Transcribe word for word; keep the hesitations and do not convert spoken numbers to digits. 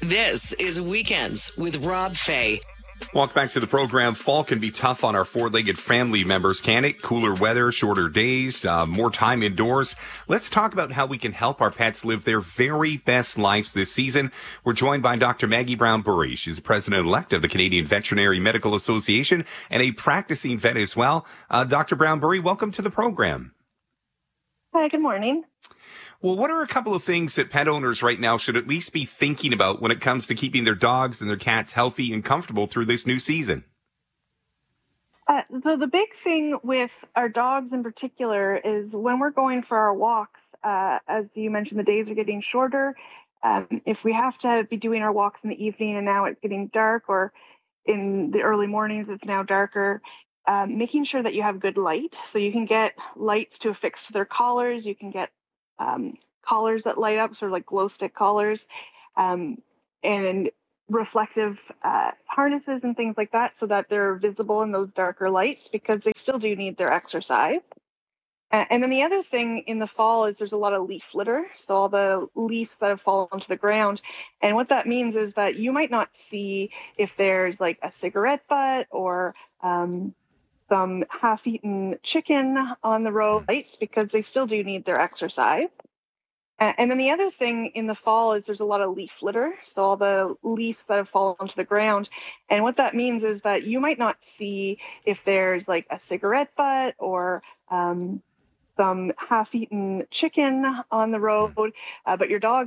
This is Weekends with Rob Fay. Welcome back to the program. Fall can be tough on our four-legged family members, can it? Cooler weather, shorter days, uh, more time indoors. Let's talk about how we can help our pets live their very best lives this season. We're joined by Doctor Maggie Brown-Burry. She's the president-elect of the Canadian Veterinary Medical Association and a practicing vet as well. Uh, Doctor Brown-Burry, welcome to the program. Hi, good morning. Well, what are a couple of things that pet owners right now should at least be thinking about when it comes to keeping their dogs and their cats healthy and comfortable through this new season? Uh, so the big thing with our dogs in particular is when we're going for our walks, uh, as you mentioned, the days are getting shorter. Um, if we have to be doing our walks in the evening and now it's getting dark, or in the early mornings it's now darker, um, making sure that you have good light. So you can get lights to affix to their collars. You can get Um, collars that light up, sort of like glow stick collars, um, and reflective uh, harnesses and things like that, so that they're visible in those darker lights, because they still do need their exercise. Uh, and then the other thing in the fall is there's a lot of leaf litter, so all the leaves that have fallen to the ground. And what that means is that you might not see if there's like a cigarette butt or um, some half-eaten chicken on the road, because they still do need their exercise. And then the other thing in the fall is there's a lot of leaf litter, so all the leaves that have fallen to the ground. And what that means is that you might not see if there's like a cigarette butt or um, some half-eaten chicken on the road, uh, but your dog